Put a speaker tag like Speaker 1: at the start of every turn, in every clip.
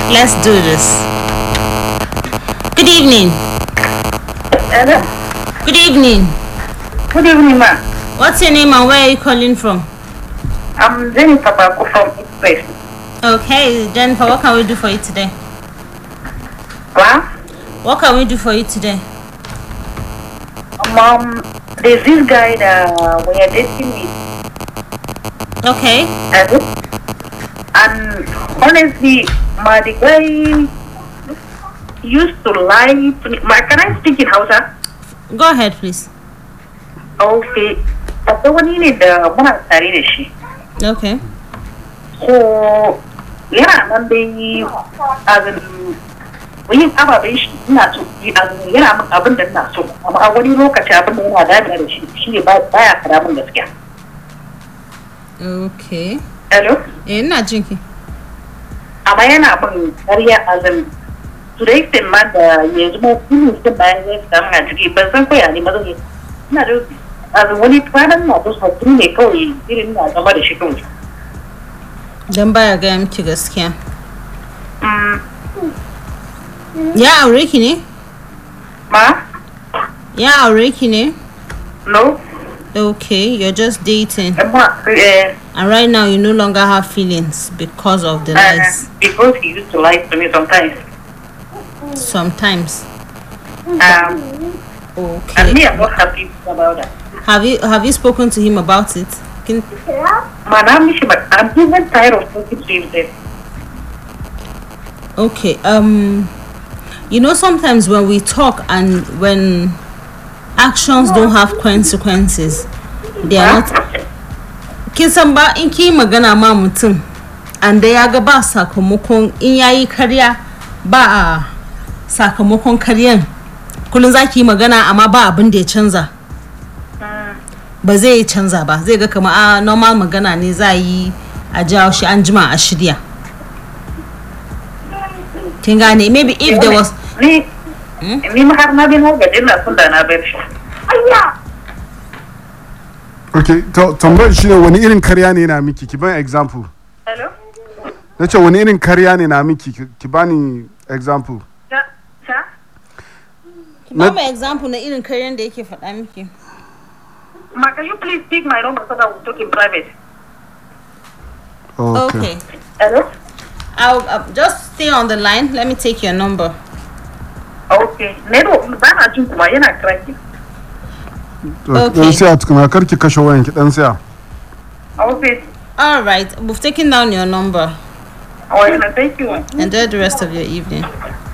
Speaker 1: Let's do this. Good evening.
Speaker 2: Hello.
Speaker 1: Good evening.
Speaker 2: Good evening, ma.
Speaker 1: What's your name and where are you calling from?
Speaker 2: I'm Jennifer Baku from Express.
Speaker 1: Okay, Jennifer, what can we do for you today?
Speaker 2: What?
Speaker 1: What can we do for you today?
Speaker 2: There's this guy that we are dating with.
Speaker 1: Okay.
Speaker 2: And honestly, the guy used to lie to me. Can I speak in Hausa?
Speaker 1: Go ahead, please.
Speaker 2: Okay. Akwai wani ne da muna tare da shi.
Speaker 1: Okay.
Speaker 2: So, yana nan dai azin yin ababen shi ina so yana min abin da ina so, amma wani lokaci abin da yana damina da shi ne baya fara min gaskiya.
Speaker 1: Okay.
Speaker 2: Hello?
Speaker 1: Ina jinki.
Speaker 2: Amma yana min ƙarya azin to da yake ma da yanzu ma kuma sun bayan zai samu a ciki ban san koya ne mazan ina da azin wani kwanan na da hakuri ne kawai irin na zama da shi kawai.
Speaker 1: Dan baya gaya miki gaskiya. Ya aure ki ne?
Speaker 2: Ma?
Speaker 1: Ya aure ki ne?
Speaker 2: No.
Speaker 1: Okay, you're just dating.
Speaker 2: And
Speaker 1: right now you no longer have feelings because of the lies.
Speaker 2: Because he used to lie to me sometimes.
Speaker 1: Sometimes. Okay.
Speaker 2: And me, I'm not happy about that.
Speaker 1: Have you spoken to him about it?
Speaker 2: Madam, I'm even tired of talking to him then.
Speaker 1: Okay. Sometimes when we talk and when actions don't have consequences, they are not. Kin san ba in ki magana ma mutum and ya ga ba sakamakon in yayi karya ba sakamakon karyan kullun zaki magana amma ba abin da ya canza. Ba zai canza ba, zai ga kamar normal magana ne za yi a jawo shi an jima a shirya. Kin gane, maybe if there was
Speaker 2: ni har na bin ga dinna sun da na bar shi.
Speaker 3: Okay, tambayar shi ne wani irin karya ne na miki, ki bani example.
Speaker 2: Hello?
Speaker 3: Nace wani irin karya ne na miki, ki bani example.
Speaker 2: Ta?
Speaker 1: Ki ba mu example na irin karyan da yake faɗa miki.
Speaker 2: Ma, can you please pick my number so that we'll talk in private?
Speaker 1: Okay.
Speaker 2: Hello?
Speaker 1: I'll just stay on the line. Let me take your number.
Speaker 2: Okay. Nero, ba na jin kuma yana cranky.
Speaker 1: Okay.
Speaker 3: Dan sai kuma karki kashe wayan ki dan sai.
Speaker 2: Okay.
Speaker 1: All right. We've taken down your number.
Speaker 2: Oh, yeah, thank you.
Speaker 1: Enjoy the rest of your evening.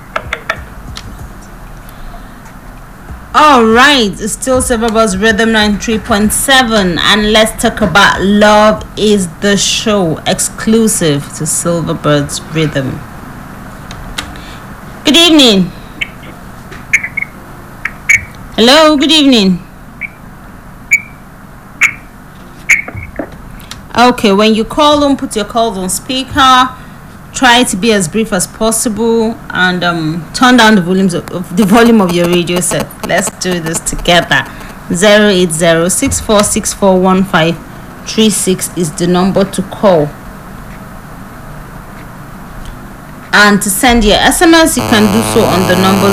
Speaker 1: All right, it's still Silverbirds Rhythm 93.7, and let's talk about Love is the Show, exclusive to Silverbirds Rhythm. Good evening. Hello, good evening. Okay, when you call them, put your calls on speaker. Try to be as brief as possible and turn down the volume of your radio set. Let's do this together. 08064641536 is the number to call. And to send your SMS, you can do so on the number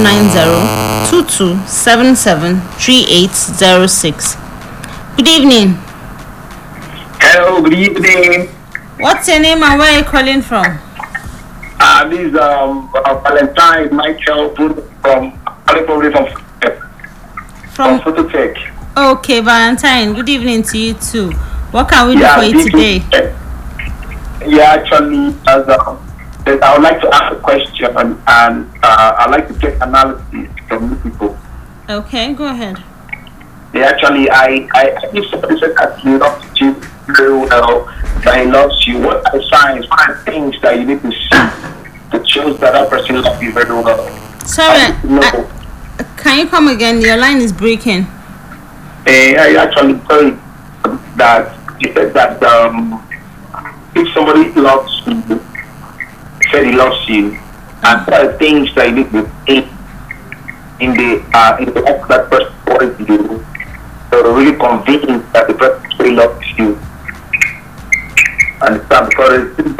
Speaker 1: 09022773806. Good evening.
Speaker 4: Hello, good evening.
Speaker 1: What's your name and where are you calling from?
Speaker 4: This is Valentine Michael from Phototech.
Speaker 1: Okay, Valentine. Good evening to you too. What can we do for you today?
Speaker 4: Actually, I would like to ask a question and I'd like to get analysis from you people.
Speaker 1: Okay, go ahead.
Speaker 4: Actually, if somebody said that you love you very well, that he loves you, what are the signs, what are the things that you need to see that shows that that person loves you very well?
Speaker 1: Sorry, can you come again? Your line is breaking.
Speaker 4: I actually told that you said that if somebody loves you, said he loves you, and there are things that you need to see in the act that person towards you, so really convinced that the person really loves you. Understand? Because